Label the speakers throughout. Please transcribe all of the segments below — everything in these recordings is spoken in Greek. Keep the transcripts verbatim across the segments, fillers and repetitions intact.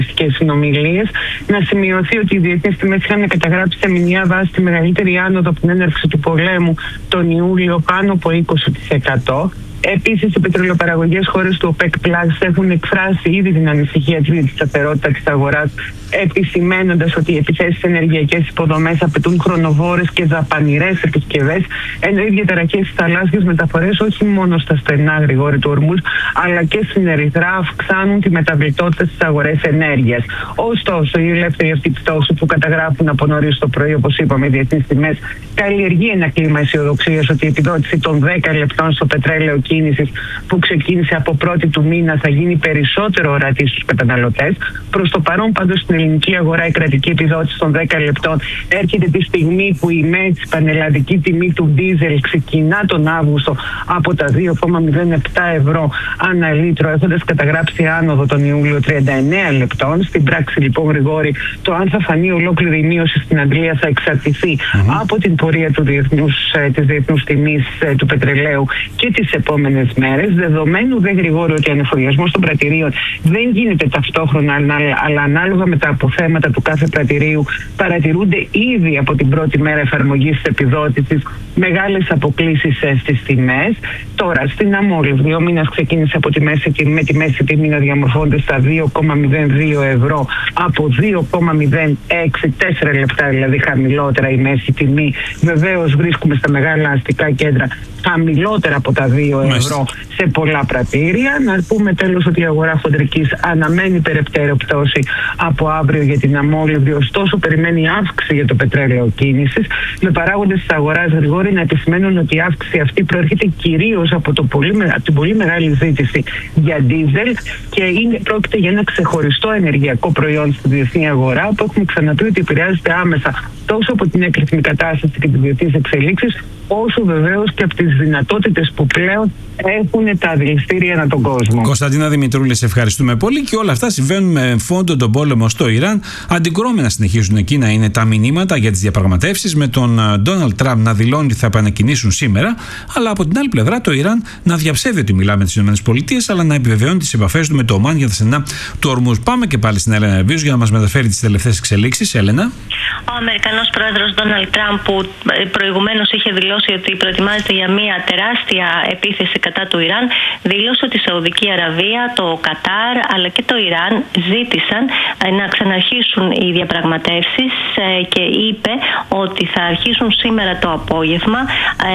Speaker 1: συνομιλίες. Να σημειωθεί ότι οι διεθνείς τιμές είχαν καταγράψει σε μηνιαία βάση τη μεγαλύτερη άνοδο από την έναρξη του πολέμου τον Ιούλιο, πάνω από είκοσι τοις εκατό. Επίσης, οι πετρελαιοπαραγωγές χώρες του ΟΠΕΚ Plus έχουν εκφράσει ήδη την ανησυχία της για τη σταθερότητα της αγοράς, επισημαίνοντας ότι οι επιθέσεις σε ενεργειακές υποδομές απαιτούν χρονοβόρες και δαπανηρές επισκευές, ενώ οι διαταραχές στις θαλάσσιες μεταφορές όχι μόνο στα στενά γρηγόρη του Ορμούζ, αλλά και στην Ερυθρά αυξάνουν τη μεταβλητότητα στις αγορές ενέργειας. Ωστόσο, η ελεύθερη αυτή πτώση που καταγράφουν από νωρίς το πρωί, όπως είπαμε, οι διεθνείς τιμές, καλλιεργεί ένα κλίμα αισιοδοξίας ότι η επιδότηση των δέκα λεπτών στο πετρέλαιο κίνησης που ξεκίνησε από πρώτη του μήνα θα γίνει περισσότερο ορατή στους καταναλωτές. Προς το παρόν, πάντως, στην ελληνική αγορά η κρατική επιδότηση των δέκα λεπτών έρχεται τη στιγμή που η ΜΕΤΣ, πανελλαδική τιμή του ντίζελ, ξεκινά τον Αύγουστο από τα δύο κόμμα μηδέν επτά ευρώ ανά λίτρο, έχοντας καταγράψει άνοδο τον Ιούλιο τριάντα εννέα λεπτών. Στην πράξη, λοιπόν, Γρηγόρη, το αν θα φανεί ολόκληρη η μείωση στην Αντλία θα εξαρτηθεί mm-hmm. από την πορεία του διεθνούς, της διεθνούς τιμής του πετρελαίου και τις επόμενες μέρες. Δεδομένου, δε Γρηγόρη, ότι ο ανεφοδιασμός των πρατηρίων δεν γίνεται ταυτόχρονα, αλλά ανάλογα με τα αποθέματα του κάθε πρατηρίου παρατηρούνται ήδη από την πρώτη μέρα εφαρμογής της επιδότησης μεγάλες αποκλίσεις στις τιμές. Τώρα, στην αμόλυβδη, ο μήνας ξεκίνησε από τη μέση, με τη μέση τιμή να διαμορφώνεται στα δύο κόμμα μηδέν δύο ευρώ από δύο κόμμα μηδέν έξι, τέσσερα λεπτά δηλαδή χαμηλότερα η μέση τιμή. Βεβαίως βρίσκουμε στα μεγάλα αστικά κέντρα χαμηλότερα από τα δύο ευρώ σε πολλά πρατήρια. Να πούμε τέλος ότι η αγορά χοντρικής αναμένει περαιτέρω πτώση από αύριο για την αμόλυβδη, ωστόσο περιμένει αύξηση για το πετρέλαιο κίνησης, με παράγοντες της αγοράς, Γρηγόρη, να επισημαίνουν ότι η αύξηση αυτή προέρχεται κυρίως από, το πολύ, από την πολύ μεγάλη ζήτηση για ντίζελ και είναι, πρόκειται για ένα ξεχωριστό ενεργειακό προϊόν στη διεθνή αγορά που έχουμε ξαναπεί ότι επηρεάζεται άμεσα τόσο από την έκρηθμη κατάσταση και τις διεθνείς εξελίξεις, όσο βεβαίως και από τις δυνατότητες που πλέον έχουν τα δηληστήρια ανά τον κόσμο.
Speaker 2: Κωνσταντίνα Δημητρούλη, σε ευχαριστούμε πολύ. Και όλα αυτά συμβαίνουν με φόντο τον πόλεμο στο Ιράν. Αντικρώμενα συνεχίζουν εκεί να είναι τα μηνύματα για τις διαπραγματεύσεις, με τον Ντόναλντ Τραμπ να δηλώνει ότι θα επανεκκινήσουν σήμερα, αλλά από την άλλη πλευρά το Ιράν να διαψεύδει ότι μιλά με τις ΗΠΑ, αλλά να επιβεβαιώνει τις επαφές του με το Ομάν για τα στενά του Ορμούζ. Πάμε και πάλι στην Έλενα Ερβίους για να μας μεταφέρει τις τελευταίες εξελίξεις. Έλενα.
Speaker 3: Ο Αμερικανός πρόεδρος Ντόναλντ Τραμπ, που προηγουμένως είχε δηλώσει ότι προετοιμάζεται για μια τεράστια επίθεση κατά του Ιράν, δήλωσε ότι η Σαουδική Αραβία, το Κατάρ αλλά και το Ιράν ζήτησαν να ξαναρχίσουν οι διαπραγματεύσεις και είπε ότι θα αρχίσουν σήμερα το απόγευμα,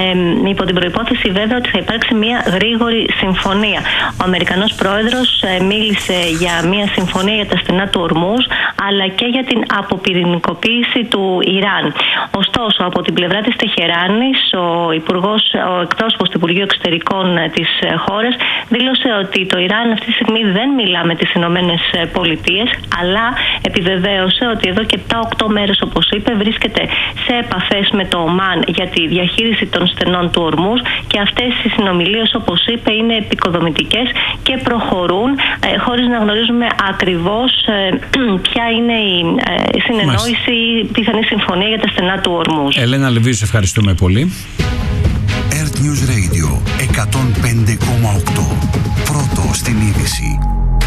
Speaker 3: υπό την προϋπόθεση βέβαια ότι θα υπάρξει μια γρήγορη συμφωνία. Ο Αμερικανός πρόεδρος μίλησε για μια συμφωνία για τα στενά του Ορμούζ, αλλά και για την αποπυρηνικοποίηση του Ιράν. Ωστόσο, από την πλευρά της Τεχεράνης, ο, υπουργός, ο εκπρόσωπος του Υπουργείου Εξωτερικών της χώρας δήλωσε ότι το Ιράν αυτή τη στιγμή δεν μιλά με τις Ηνωμένες Πολιτείες, αλλά επιβεβαίωσε ότι εδώ και επτά οκτώ μέρες, όπως είπε, βρίσκεται σε επαφές με το Ομάν για τη διαχείριση των στενών του Ορμούζ και αυτές οι συνομιλίες, όπως είπε, είναι επικοδομητικές και προχωρούν ε, χωρίς να γνωρίζουμε ακριβώς ε, ποια είναι η ε, συνεννόηση ή πιθανή συμφωνία για τα στενά του Ορμούζ.
Speaker 2: Έλενα Λεβίου, ευχαριστούμε πολύ.
Speaker 4: Earth News Radio εκατόν πέντε κόμμα οκτώ. Πρώτο στην είδηση.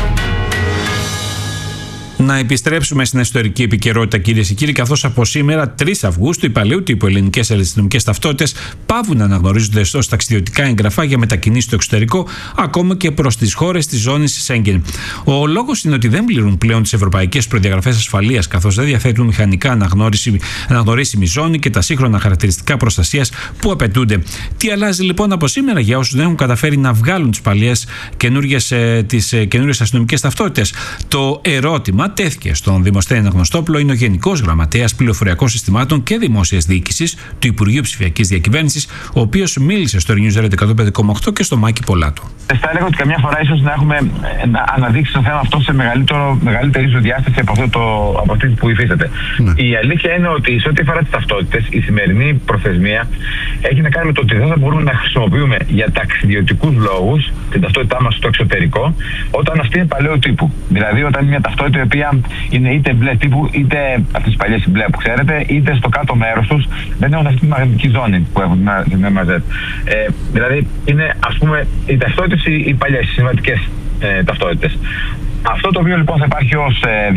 Speaker 2: Να επιστρέψουμε στην ιστορική επικαιρότητα, κυρίες και κύριοι, καθώς από σήμερα, τρεις Αυγούστου, οι παλαιού τύπου ελληνικές αστυνομικές ταυτότητες παύουν να αναγνωρίζονται ως ταξιδιωτικά έγγραφα για μετακινήσεις στο εξωτερικό, ακόμα και προς τις χώρες της ζώνης Σέγγεν. Ο λόγος είναι ότι δεν πληρούν πλέον τις ευρωπαϊκές προδιαγραφές ασφαλείας, καθώς δεν διαθέτουν μηχανικά αναγνωρίσιμη ζώνη και τα σύγχρονα χαρακτηριστικά προστασίας που απαιτούνται. Τι αλλάζει λοιπόν από σήμερα για όσους δεν έχουν καταφέρει να βγάλουν τις παλιές καινούριες αστυνομικές ταυτότητες? Το ερώτημα τέθηκε στον Δημοσθένη Γνωστόπουλο, είναι ο Γενικός Γραμματέας Πληροφοριακών Συστημάτων και Δημόσιας Διοίκησης του Υπουργείου Ψηφιακής Διακυβέρνησης, ο οποίος μίλησε στο News Radio εκατόν πέντε κόμμα οκτώ και στο Μάκη Πολάτου.
Speaker 5: Θα έλεγα ότι καμιά φορά ίσως να έχουμε αναδείξει το θέμα αυτό σε μεγαλύτερη διάσταση από, αυτό το, από αυτή που υφίσταται. Ναι. Η αλήθεια είναι ότι σε ό,τι αφορά τις ταυτότητες, η σημερινή προθεσμία έχει να κάνει με το ότι δεν θα μπορούμε να χρησιμοποιούμε για ταξιδιωτικούς λόγους την ταυτότητά μας στο εξωτερικό, όταν αυτή είναι παλαιού τύπου. Δηλαδή, όταν είναι μια ταυτότητα η οποία είναι είτε μπλε τύπου, είτε αυτές τις παλιές μπλε που ξέρετε, είτε στο κάτω μέρος τους δεν έχουν αυτή τη μαγνητική ζώνη που έχουν στην εμ ζετ. Ε, δηλαδή, είναι ας πούμε οι ταυτότητες οι, οι παλιές, οι συμβατικές ε, ταυτότητες. Αυτό το οποίο λοιπόν θα υπάρχει ως ε,